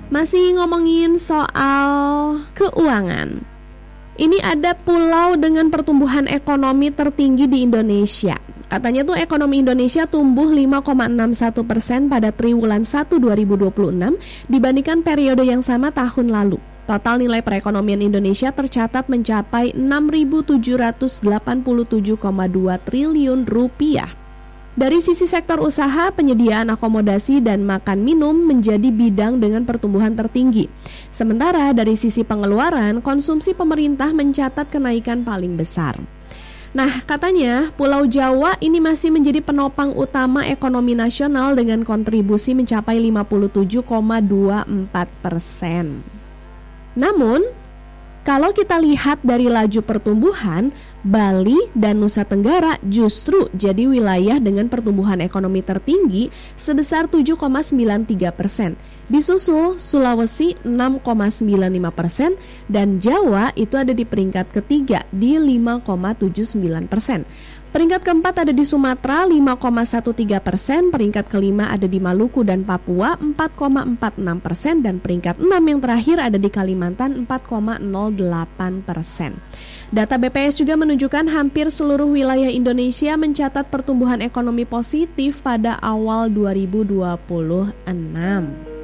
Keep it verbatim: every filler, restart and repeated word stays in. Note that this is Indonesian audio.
Masih ngomongin soal keuangan. Ini ada pulau dengan pertumbuhan ekonomi tertinggi di Indonesia. Katanya tuh ekonomi Indonesia tumbuh lima koma enam satu persen pada triwulan satu dua ribu dua puluh enam dibandingkan periode yang sama tahun lalu. Total nilai perekonomian Indonesia tercatat mencapai enam ribu tujuh ratus delapan puluh tujuh koma dua triliun rupiah. Dari sisi sektor usaha, penyediaan akomodasi dan makan minum menjadi bidang dengan pertumbuhan tertinggi. Sementara dari sisi pengeluaran, konsumsi pemerintah mencatat kenaikan paling besar. Nah, katanya Pulau Jawa ini masih menjadi penopang utama ekonomi nasional dengan kontribusi mencapai lima puluh tujuh koma dua empat persen. Namun, kalau kita lihat dari laju pertumbuhan, Bali dan Nusa Tenggara justru jadi wilayah dengan pertumbuhan ekonomi tertinggi sebesar tujuh koma sembilan tiga persen. Disusul Sulawesi enam koma sembilan lima persen dan Jawa itu ada di peringkat ketiga di lima koma tujuh sembilan persen. Peringkat keempat ada di Sumatera lima koma tiga belas persen, peringkat kelima ada di Maluku dan Papua empat koma empat enam persen dan peringkat enam yang terakhir ada di Kalimantan empat koma nol delapan persen. Data B P S juga menunjukkan hampir seluruh wilayah Indonesia mencatat pertumbuhan ekonomi positif pada awal dua ribu dua puluh enam.